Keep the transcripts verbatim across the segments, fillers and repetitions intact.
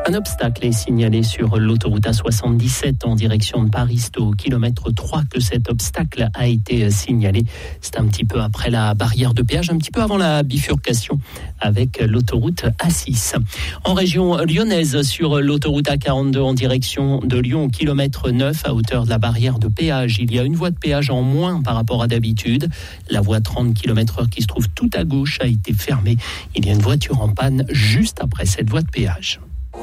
Un obstacle est signalé sur l'autoroute A soixante-dix-sept en direction de Paris. C'est au kilomètre trois que cet obstacle a été signalé. C'est un petit peu après la barrière de péage, un petit peu avant la bifurcation avec l'autoroute A six. En région lyonnaise, sur l'autoroute A quarante-deux en direction de Lyon, au kilomètre neuf, à hauteur de la barrière de péage, il y a une voie de péage en moins par rapport à d'habitude. La voie trente kilomètres heure qui se trouve tout à gauche a été fermée. Il y a une voiture en panne juste après cette voie de péage.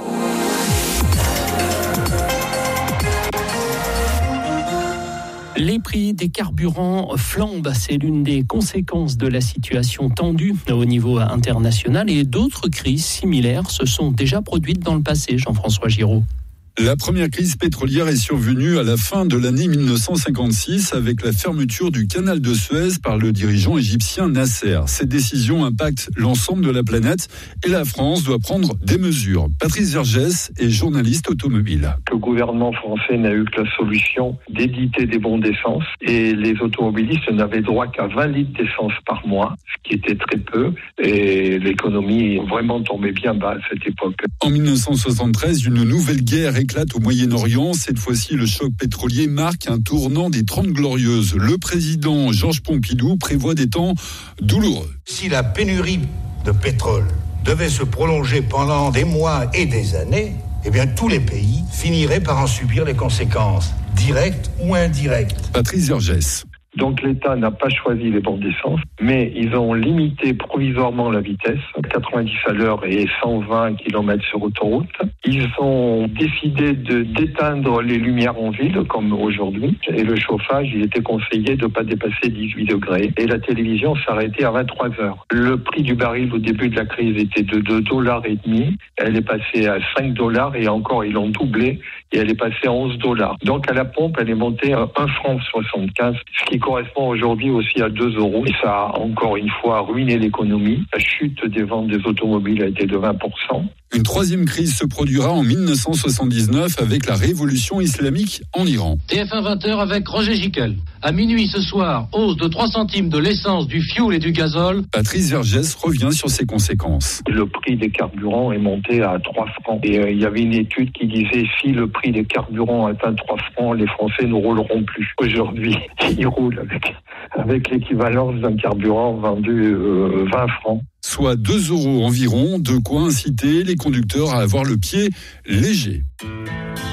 Les prix des carburants flambent, c'est l'une des conséquences de la situation tendue au niveau international et d'autres crises similaires se sont déjà produites dans le passé, Jean-François Giraud. La première crise pétrolière est survenue à la fin de l'année dix-neuf cent cinquante-six avec la fermeture du canal de Suez par le dirigeant égyptien Nasser. Cette décision impacte l'ensemble de la planète et la France doit prendre des mesures. Patrice Vergès est journaliste automobile. Le gouvernement français n'a eu que la solution d'éditer des bons d'essence et les automobilistes n'avaient droit qu'à vingt litres d'essence par mois, ce qui était très peu, et l'économie vraiment tombait bien bas à cette époque. En dix-neuf cent soixante-treize, une nouvelle guerre éclate au Moyen-Orient. Cette fois-ci, le choc pétrolier marque un tournant des Trente Glorieuses. Le président Georges Pompidou prévoit des temps douloureux. Si la pénurie de pétrole devait se prolonger pendant des mois et des années, eh bien tous les pays finiraient par en subir les conséquences, directes ou indirectes. Patrice Vergès. Donc l'État n'a pas choisi les bornes d'essence, mais ils ont limité provisoirement la vitesse, quatre-vingt-dix à l'heure et cent vingt kilomètres sur autoroute. Ils ont décidé de d'éteindre les lumières en ville, comme aujourd'hui, et le chauffage, il était conseillé de ne pas dépasser dix-huit degrés. Et la télévision s'arrêtait à vingt-trois heures. Le prix du baril au début de la crise était de deux dollars et demi. Elle est passée à cinq dollars et encore ils l'ont doublé et elle est passée à onze dollars. Donc à la pompe, elle est montée à un franc soixante-quinze, ce qui correspond aujourd'hui aussi à deux euros. Et ça a encore une fois ruiné l'économie. La chute des ventes des automobiles a été de vingt pour cent. Une troisième crise se produira en dix-neuf cent soixante-dix-neuf avec la révolution islamique en Iran. T F un vingt heures avec Roger Gicquel. À minuit ce soir, hausse de trois centimes de l'essence, du fioul et du gazole. Patrice Vergès revient sur ses conséquences. Le prix des carburants est monté à trois francs. Et euh, il y avait une étude qui disait si le prix des carburants atteint trois francs, les Français ne rouleront plus. Aujourd'hui, ils roulent avec, avec l'équivalence d'un carburant vendu euh, vingt francs. Soit deux euros environ, de quoi inciter les conducteurs à avoir le pied léger.